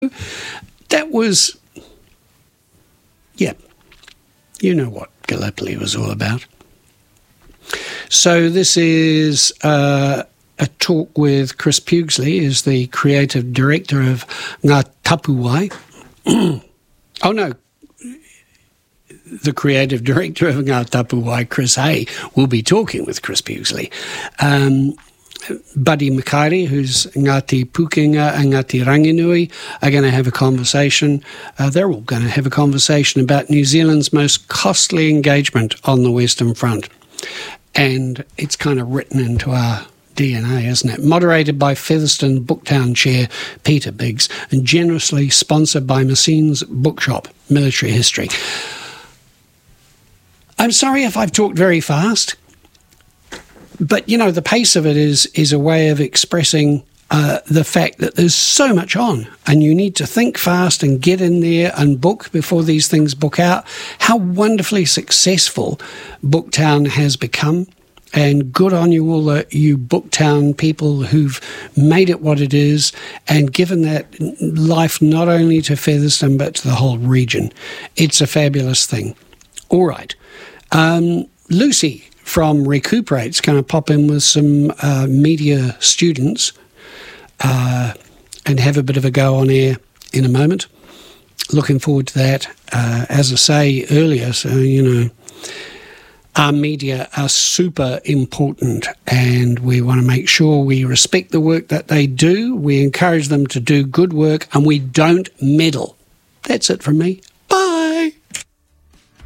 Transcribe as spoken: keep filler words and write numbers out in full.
That was, yeah, you know what Gallipoli was all about. So this is uh, a talk with Chris Pugsley, who's the creative director of Ngā Tapuwae. oh no, the creative director of Ngā Tapuwae, Chris Hay, will be talking with Chris Pugsley. Um, Buddy Makaere, who's Ngāti Pukenga and Ngāti Ranginui, are going to have a conversation. Uh, they're all going to have a conversation about New Zealand's most costly engagement on the Western Front. And it's kind of written into our D N A, isn't it? Moderated by Featherston Booktown Chair Peter Biggs and generously sponsored by Massines Bookshop, Military History. I'm sorry if I've talked very fast. But, you know, the pace of it is is a way of expressing uh, the fact that there's so much on and you need to think fast and get in there and book before these things book out. How wonderfully successful Booktown has become. And good on you all, uh, you Booktown people who've made it what it is and given that life not only to Featherston but to the whole region. It's a fabulous thing. All right. Um, Lucy from Recuperate's going to pop in with some uh, media students uh, and have a bit of a go on air in a moment. Looking forward to that. Uh, as I say earlier, so, you know, our media are super important and we want to make sure we respect the work that they do. We encourage them to do good work and we don't meddle. That's it from me.